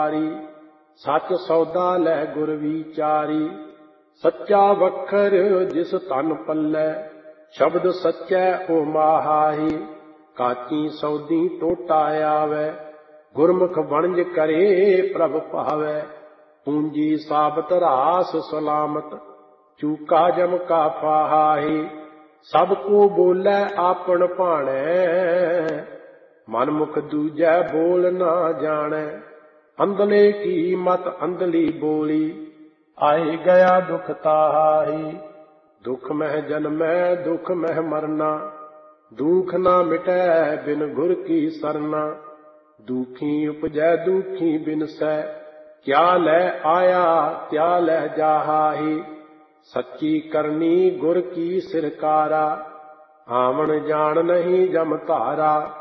सच सौदा लै गुर विचारी। सच्चा वखर जिस तन पल्लै, शब्द सच्चै ओ माहाही। काची सौदी टोटा आवै, गुरमुख वणज करे प्रभ पावै। पूंजी साबत रास सलामत, चूका जम का फाहाही। सब को बोलै आपन भाणै, मन मुख दूजै बोल ना जाणै। अंधले की मत अंधली बोली, आए गया दुख ताहाही। दुख मह जन्मै दुख मह मरना, दुख ना मिटै बिन गुर की सरना। दुखी उपजै दुखी बिनसै, क्या लै आया क्या लै जाहाही। सच्ची करनी गुर की सिरकारा, आवन जान नहीं जम धारा।